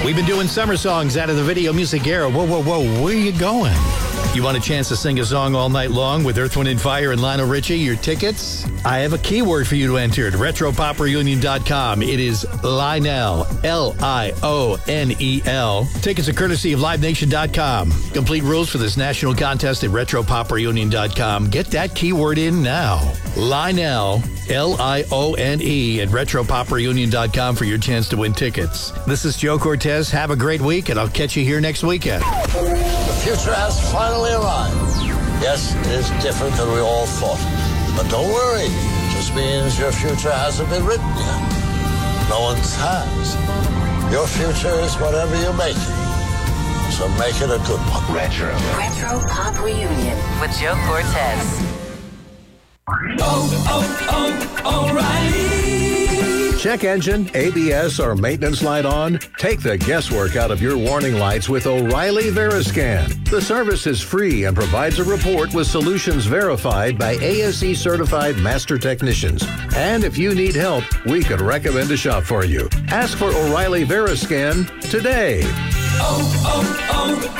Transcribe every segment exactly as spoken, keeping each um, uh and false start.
We've been doing summer songs out of the Video Music era. Whoa, whoa, whoa, where are you going? You want a chance to sing a song all night long with Earth, Wind and Fire and Lionel Richie? Your tickets? I have a keyword for you to enter at retro pop reunion dot com. It is Lionel, L I O N E L. Tickets are courtesy of live nation dot com. Complete rules for this national contest at retro pop reunion dot com. Get that keyword in now. Lionel, L I O N E, at retro pop reunion dot com for your chance to win tickets. This is Joe Cortez. Have a great week, and I'll catch you here next weekend. The future has finally arrived. Yes, it is different than we all thought. But don't worry. It just means your future hasn't been written yet. No one's has. Your future is whatever you make it. So make it a good one. Retro. Retro Pop Reunion with Joe Cortez. Oh, oh, oh, O'Reilly. Check engine, A B S, or maintenance light on? Take the guesswork out of your warning lights with O'Reilly Veriscan. The service is free and provides a report with solutions verified by A S E certified master technicians. And if you need help, we could recommend a shop for you. Ask for O'Reilly Veriscan today. Oh,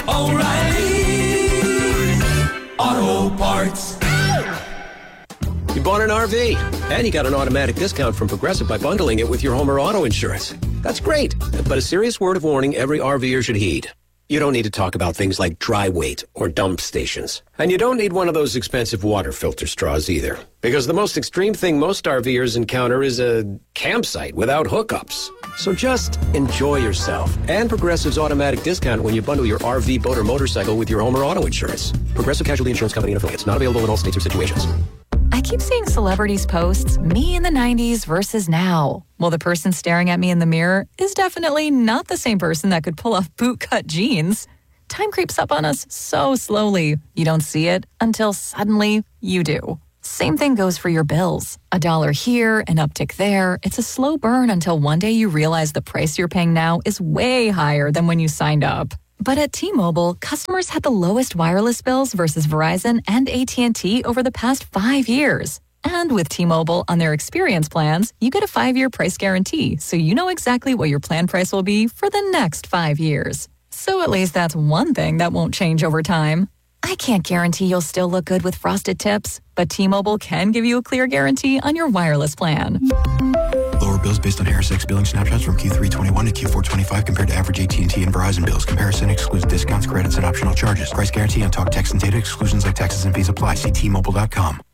oh, oh, O'Reilly Auto Parts. You bought an R V, and you got an automatic discount from Progressive by bundling it with your home or auto insurance. That's great, but a serious word of warning every RVer should heed. You don't need to talk about things like dry weight or dump stations. And you don't need one of those expensive water filter straws either. Because the most extreme thing most RVers encounter is a campsite without hookups. So just enjoy yourself and Progressive's automatic discount when you bundle your R V, boat, or motorcycle with your home or auto insurance. Progressive Casualty Insurance Company and affiliates. Not available in all states or situations. I keep seeing celebrities post me in the nineties versus now. Well, the person staring at me in the mirror is definitely not the same person that could pull off bootcut jeans. Time creeps up on us so slowly. You don't see it until suddenly you do. Same thing goes for your bills. A dollar here, an uptick there. It's a slow burn until one day you realize the price you're paying now is way higher than when you signed up. But at T-Mobile, customers had the lowest wireless bills versus Verizon and A T and T over the past five years. And with T-Mobile on their experience plans, you get a five-year price guarantee, so you know exactly what your plan price will be for the next five years. So at least that's one thing that won't change over time. I can't guarantee you'll still look good with frosted tips, but T-Mobile can give you a clear guarantee on your wireless plan. Lower bills based on ErisX billing snapshots from Q three twenty-one to Q four twenty-five compared to average A T and T and Verizon bills. Comparison excludes discounts, credits, and optional charges. Price guarantee on talk, text, and data. Exclusions like taxes and fees apply. See T Mobile dot com.